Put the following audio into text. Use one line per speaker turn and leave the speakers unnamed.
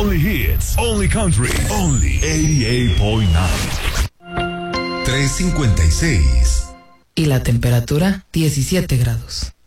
Only hits, only country, only 88.9.
3:56.
Y la temperatura, 17 grados.